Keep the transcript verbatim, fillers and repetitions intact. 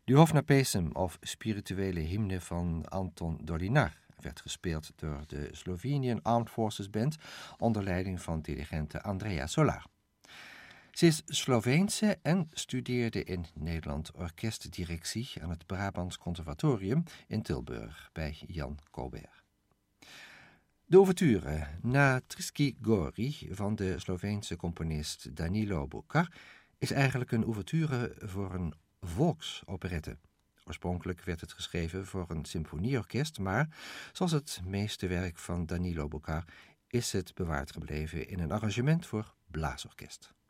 De Hofnar Pesem, of spirituele hymne van Anton Dolinar, werd gespeeld door de Slovenian Armed Forces Band onder leiding van dirigente Andrea Solar. Ze is Sloveense en studeerde in Nederland orkestdirectie aan het Brabants Conservatorium in Tilburg bij Jan Colbert. De ouverture na Trisky Gori van de Sloveense componist Danilo Bucar is eigenlijk een ouverture voor een volksoperette. Oorspronkelijk werd het geschreven voor een symfonieorkest, maar zoals het meeste werk van Danilo Bucar is het bewaard gebleven in een arrangement voor blaasorkest.